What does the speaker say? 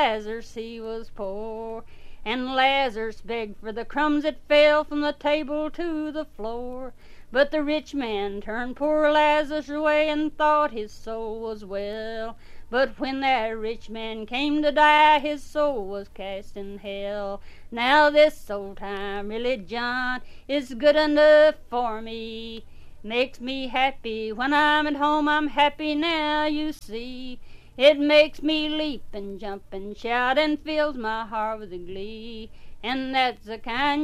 Lazarus he was poor, and Lazarus begged for the crumbs that fell from the table to the floor. But the rich man turned poor Lazarus away and thought his soul was well. But when that rich man came to die, his soul was cast in hell. Now this old time religion is good enough for me. Makes me happy when I'm at home, I'm happy now, you see. It makes me leap and jump and shout and fills my heart with glee. And that's the kind